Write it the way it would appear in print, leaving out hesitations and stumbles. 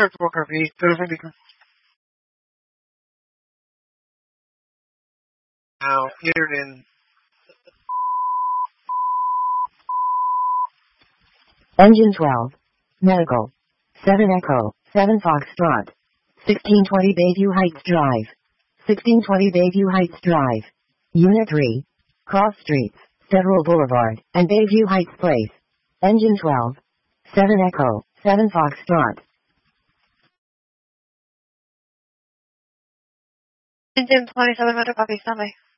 copy, perfectly. Now, here in Engine 12. Medical. 7 Echo. 7 Foxtrot. 1620 Bayview Heights Drive. 1620 Bayview Heights Drive. Unit 3. Cross Streets, Federal Boulevard, and Bayview Heights Place. Engine 12. 7 Echo. 7 Foxtrot. Engine 27 Motor copy, standby.